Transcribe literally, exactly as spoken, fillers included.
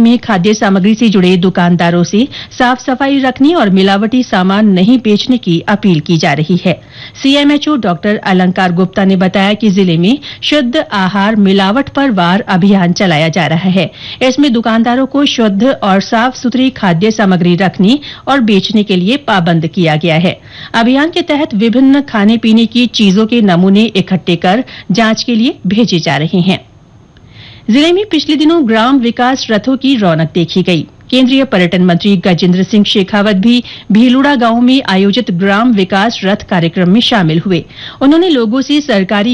में खाद्य सामग्री से जुड़े दुकानदारों से साफ सफाई रखने और मिलावटी सामान नहीं बेचने की अपील की जा रही है। सीएमएचओ डॉक्टर अलंकार गुप्ता ने बताया कि जिले में शुद्ध आहार मिलावट पर वार अभियान चलाया जा रहा है। इसमें दुकानदारों को शुद्ध और साफ सुथरी खाद्य सामग्री रखने और बेचने के लिए पाबंद किया गया है। अभियान के तहत विभिन्न खाने पीने की चीजों के नमूने इकट्ठे कर जांच के लिए भेजे जा रहे हैं। जिले में पिछले दिनों ग्राम विकास रथों की रौनक देखी गई। केंद्रीय पर्यटन मंत्री गजेंद्र सिंह शेखावत भी भीलुड़ा गांव में आयोजित ग्राम विकास रथ कार्यक्रम में शामिल हुए। उन्होंने लोगों से सरकारी